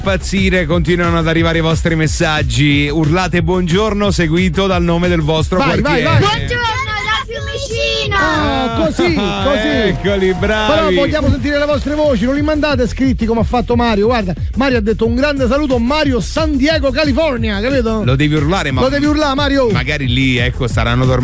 impazzire, continuano ad arrivare i vostri messaggi. Urlate buongiorno seguito dal nome del vostro quartiere. Vai. Buongiorno da Fiumicino. Così. Eccoli, bravi. Però vogliamo sentire le vostre voci, non li mandate scritti come ha fatto Mario. Guarda, Mario ha detto un grande saluto, Mario San Diego, California, capito? Lo devi urlare, Mario. Magari lì, ecco, staranno dormendo.